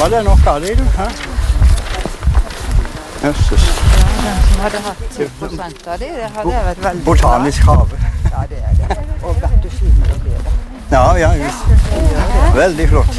var det nok av det, du. Jøsses. Den som hadde hatt 10% av det hadde vært veldig Botanisk hage. Ja, det det. Og vet du, fint det blir det. Ja, just. Veldig flott.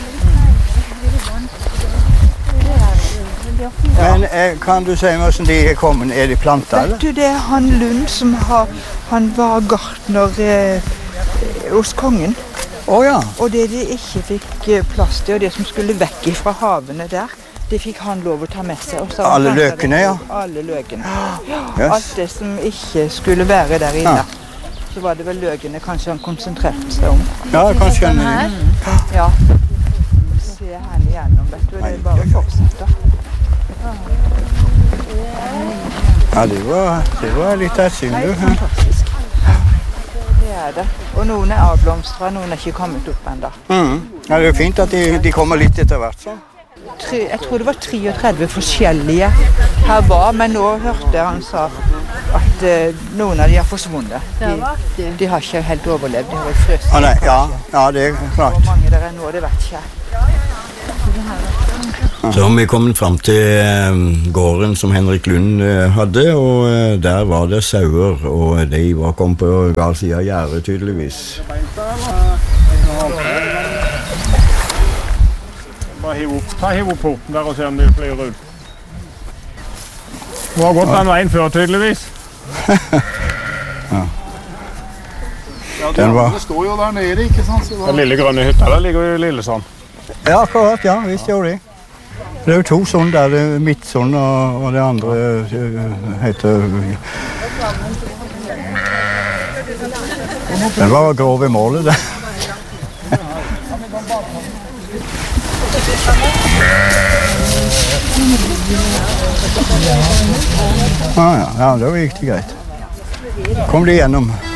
Men kan du si meg hvordan de er kommet? Er de plantet, eller? Vet du, det han Lund som han var gartner hos kongen. Ja. Og det de ikke fikk plass til, og det som skulle vekk fra havene der, det fikk han lov å ta med seg. Og så alle løkene, ja? Alle løkene. Yes. Alt det som ikke skulle være der inne. Ja. Så var det vel løkene kanskje han konsentrerte seg om. Ja, kanskje sånn her. Ja. Se her igjennom, vet du. Det er bare å fortsette. Ja, det var litt av et syn, du. Fantastisk. Det det. Og noen er avblomstret, noen er ikke kommet opp enda. Ja, det er fint at de kommer litt etter hvert, så. Jeg tror det var 33 forskjellige her var, men nå hørte jeg han sa at noen av de har forsvunnet. De har ikke helt overlevd, de har vært frøst. Nei, ja, det er klart. Hvor mange der er nå, det vet ikke jeg. Så vi kom frem til gården som Henrik Lund hadde, og der var det sauer, og de var kommet på gal side av gjerdet tydeligvis. Bare hiv opp porten der og se om det flyr ut. Du har gått den veien før, tydeligvis. Ja. Det står jo der nede, ikke sant? Den lille grønne hytta, der ligger jo Lillesand. Ja, akkurat, ja, visst gjør det. Det er jo to sånne der, det midtsånn og det andre heter... Den var grov i målet, det. Ja, da gikk det greit. Kom de gjennom.